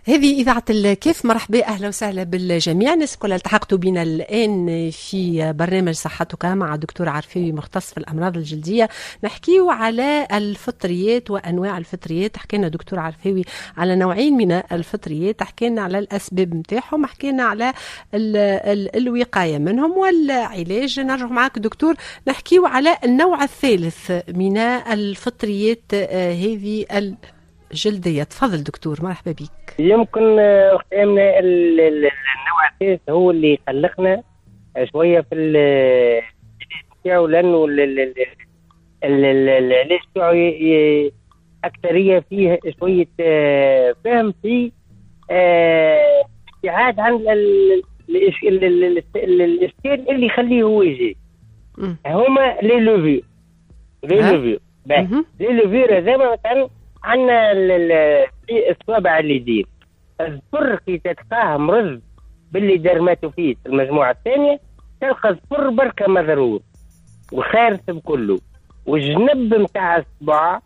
هذه إذاعة الكيف. مرحبا، أهلا وسهلا بالجميع. الناس كلها التحقتوا بنا الآن في برنامج صحتك مع دكتور عرفاوي مختص في الأمراض الجلدية. نحكيو على الفطريات وأنواع الفطريات. حكينا دكتور عرفاوي على نوعين من الفطريات، حكينا على الأسباب متاعهم، حكينا على الوقاية منهم والعلاج. نرجع معك دكتور نحكيو على النوع الثالث من الفطريات هذه الجلدية. تفضل دكتور، مرحبا بك. يمكن اختيارنا النوع الثالث هو اللي يقلقنا شويه في التاعو، لانه العلاج تاعو اكثريه فيه شويه فهم في ابتعاد عن الاشكال اللي يخليه هو يجي. هما لي لوفيو لي لوفيو هذا مثلا عندنا الصوابع اليدين. الصفر كي تلقاه مرز باللي درماتوفيت في المجموعة الثانية، تلقى الصفر بركة مضروب وخارث بكله. والجنب متاع الصباع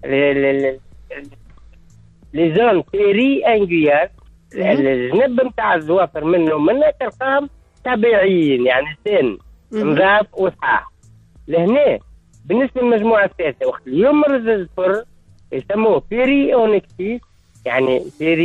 لي زون بيري انجيال، الجنب متاع الزوافر منه تلقاهم طبيعيين، يعني سن نظاف وصحاح. لهنا بالنسبة للمجموعة الثالثة وقت اليوم مرز الصفر يسموه بيري اونكتيس، يعني بيري